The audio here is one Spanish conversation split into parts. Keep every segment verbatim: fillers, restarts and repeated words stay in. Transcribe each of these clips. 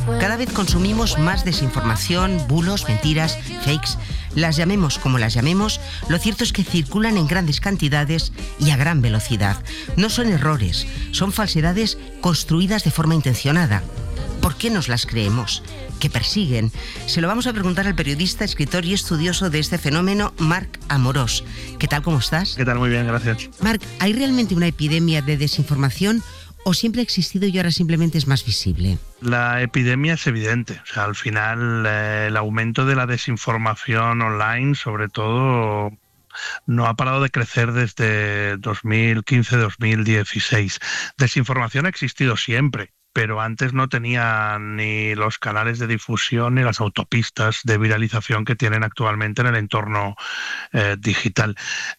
Cada vez consumimos más desinformación, bulos, mentiras, fakes. Las llamemos como las llamemos, lo cierto es que circulan en grandes cantidades y a gran velocidad. No son errores, son falsedades construidas de forma intencionada. ¿Por qué nos las creemos? ¿Qué persiguen? Se lo vamos a preguntar al periodista, escritor y estudioso de este fenómeno, Marc Amorós. ¿Qué tal, cómo estás? ¿Qué tal? Muy bien, gracias. Marc, ¿hay realmente una epidemia de desinformación o siempre ha existido y ahora simplemente es más visible? La epidemia es evidente. O sea, al final eh, el aumento de la desinformación online, sobre todo, no ha parado de crecer desde dos mil quince dos mil dieciséis. Desinformación ha existido siempre, pero antes no tenía ni los canales de difusión ni las autopistas de viralización que tienen actualmente en el entorno eh, digital.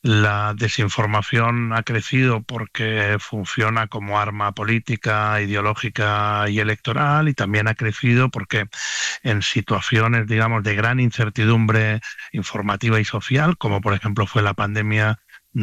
La desinformación ha crecido porque funciona como arma política, ideológica y electoral, y también ha crecido porque en situaciones, digamos, de gran incertidumbre informativa y social, como por ejemplo fue la pandemia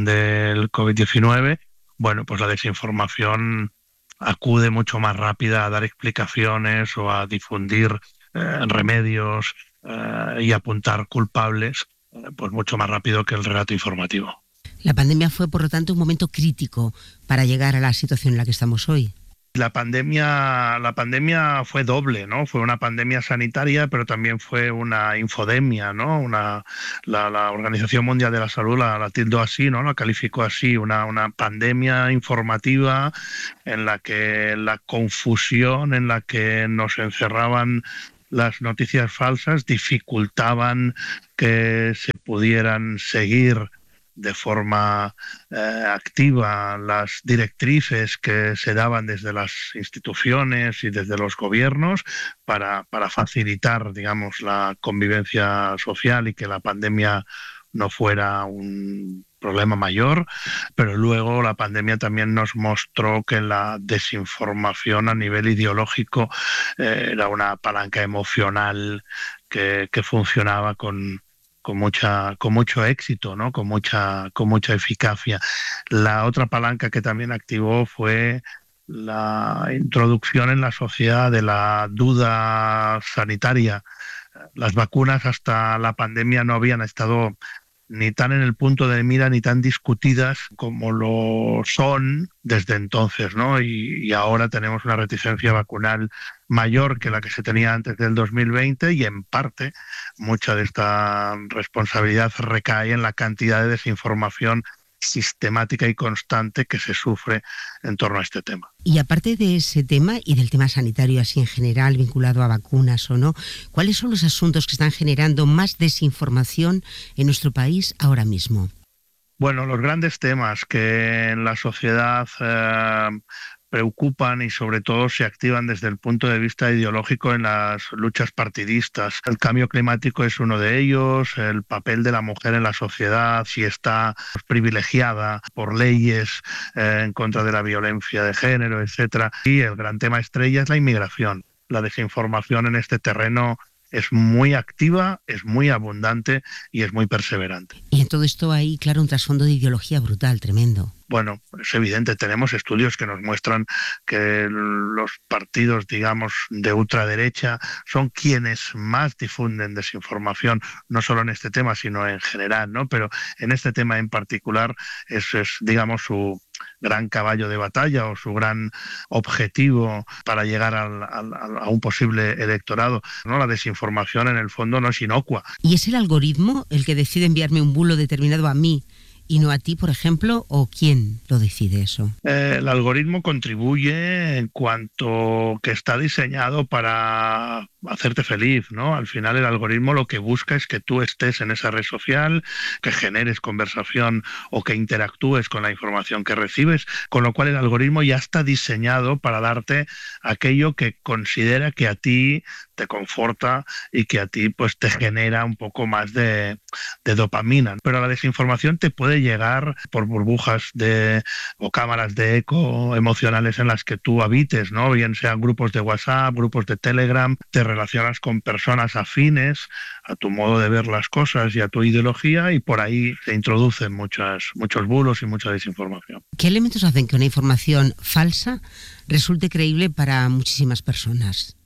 del covid diecinueve, bueno, pues la desinformación acude mucho más rápida a dar explicaciones o a difundir eh, remedios eh, y apuntar culpables, eh, pues mucho más rápido que el relato informativo. La pandemia fue, por lo tanto, un momento crítico para llegar a la situación en la que estamos hoy. La pandemia, la pandemia fue doble, ¿no? Fue una pandemia sanitaria, pero también fue una infodemia, ¿no? Una, la, la Organización Mundial de la Salud la, la tildó así, ¿no? La calificó así, una, una pandemia informativa en la que la confusión, en la que nos encerraban las noticias falsas, dificultaban que se pudieran seguir de forma eh, activa las directrices que se daban desde las instituciones y desde los gobiernos para, para facilitar, digamos, la convivencia social y que la pandemia no fuera un problema mayor. Pero luego la pandemia también nos mostró que la desinformación a nivel ideológico eh, era una palanca emocional que, que funcionaba con con mucha con mucho éxito, ¿no? Con mucha con mucha eficacia. La otra palanca que también activó fue la introducción en la sociedad de la duda sanitaria. Las vacunas hasta la pandemia no habían estado ni tan en el punto de mira ni tan discutidas como lo son desde entonces, ¿no? Y, y ahora tenemos una reticencia vacunal mayor que la que se tenía antes del dos mil veinte, y en parte mucha de esta responsabilidad recae en la cantidad de desinformación sistemática y constante que se sufre en torno a este tema. Y aparte de ese tema y del tema sanitario así en general, vinculado a vacunas o no, ¿cuáles son los asuntos que están generando más desinformación en nuestro país ahora mismo? Bueno, los grandes temas que en la sociedad eh, preocupan y sobre todo se activan desde el punto de vista ideológico en las luchas partidistas. El cambio climático es uno de ellos, el papel de la mujer en la sociedad, si está privilegiada por leyes eh, en contra de la violencia de género, etcétera. Y el gran tema estrella es la inmigración. La desinformación en este terreno es muy activa, es muy abundante y es muy perseverante. Y en todo esto hay, claro, un trasfondo de ideología brutal, tremendo. Bueno, es evidente, tenemos estudios que nos muestran que los partidos, digamos, de ultraderecha son quienes más difunden desinformación, no solo en este tema, sino en general, ¿no? Pero en este tema en particular es, es digamos, su gran caballo de batalla o su gran objetivo para llegar al, al, a un posible electorado, ¿no? La desinformación en el fondo no es inocua. ¿Y es el algoritmo el que decide enviarme un bulo determinado a mí y no a ti, por ejemplo, o quién lo decide eso? Eh, el algoritmo contribuye en cuanto que está diseñado para hacerte feliz, ¿no? Al final el algoritmo lo que busca es que tú estés en esa red social, que generes conversación o que interactúes con la información que recibes, con lo cual el algoritmo ya está diseñado para darte aquello que considera que a ti te conforta y que a ti pues te genera un poco más de, de dopamina. Pero la desinformación te puede llegar por burbujas de o cámaras de eco emocionales en las que tú habites, ¿no? Bien sean grupos de WhatsApp, grupos de Telegram, te relacionas con personas afines a tu modo de ver las cosas y a tu ideología, y por ahí se introducen muchas, muchos bulos y mucha desinformación. ¿Qué elementos hacen que una información falsa resulte creíble para muchísimas personas?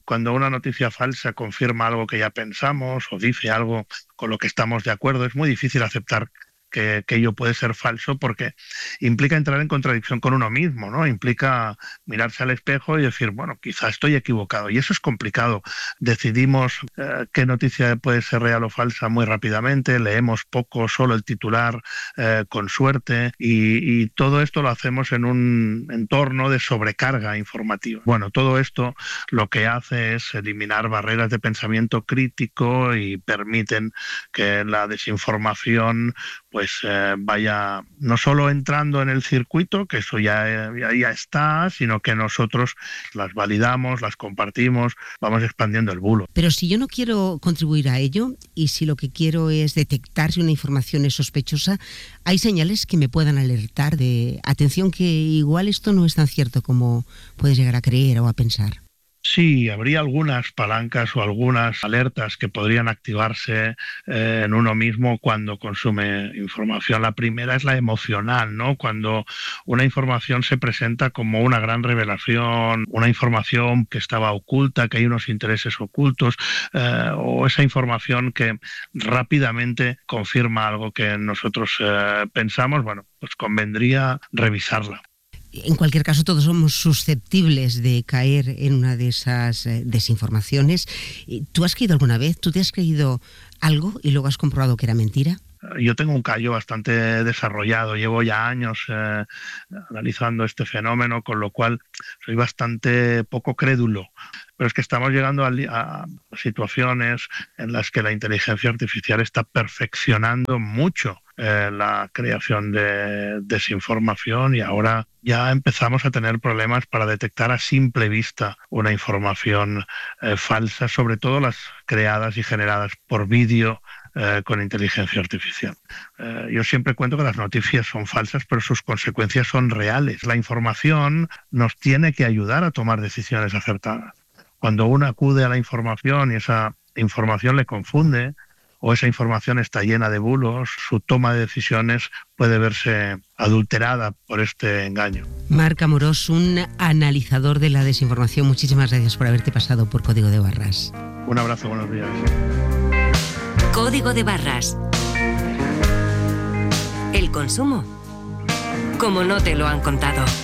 Cuando una noticia falsa confirma algo que ya pensamos o dice algo con lo que estamos de acuerdo, es muy difícil aceptar que, que ello puede ser falso, porque implica entrar en contradicción con uno mismo, ¿no? Implica mirarse al espejo y decir, bueno, quizá estoy equivocado. Y eso es complicado. Decidimos eh, qué noticia puede ser real o falsa muy rápidamente, leemos poco, solo el titular, eh, con suerte, y, y todo esto lo hacemos en un entorno de sobrecarga informativa. Bueno, todo esto lo que hace es eliminar barreras de pensamiento crítico y permiten que la desinformación pues eh, vaya no solo entrando en el circuito, que eso ya, ya, ya está, sino que nosotros las validamos, las compartimos, vamos expandiendo el bulo. Pero si yo no quiero contribuir a ello y si lo que quiero es detectar si una información es sospechosa, hay señales que me puedan alertar de atención, que igual esto no es tan cierto como puedes llegar a creer o a pensar. Sí, habría algunas palancas o algunas alertas que podrían activarse eh, en uno mismo cuando consume información. La primera es la emocional, ¿no? Cuando una información se presenta como una gran revelación, una información que estaba oculta, que hay unos intereses ocultos, eh, o esa información que rápidamente confirma algo que nosotros eh, pensamos, bueno, pues convendría revisarla. En cualquier caso, todos somos susceptibles de caer en una de esas eh, desinformaciones. ¿Tú has creído alguna vez? ¿Tú te has creído algo y luego has comprobado que era mentira? Yo tengo un callo bastante desarrollado, llevo ya años eh, analizando este fenómeno, con lo cual soy bastante poco crédulo. Pero es que estamos llegando a, a situaciones en las que la inteligencia artificial está perfeccionando mucho eh, la creación de desinformación, y ahora ya empezamos a tener problemas para detectar a simple vista una información eh, falsa, sobre todo las creadas y generadas por vídeo Eh, con inteligencia artificial. Eh, yo siempre cuento que las noticias son falsas, pero sus consecuencias son reales. La información nos tiene que ayudar a tomar decisiones acertadas. Cuando uno acude a la información y esa información le confunde, o esa información está llena de bulos, su toma de decisiones puede verse adulterada por este engaño. Marc Amorós, un analizador de la desinformación, muchísimas gracias por haberte pasado por Código de Barras. Un abrazo, buenos días. Código de Barras. El consumo, como no te lo han contado.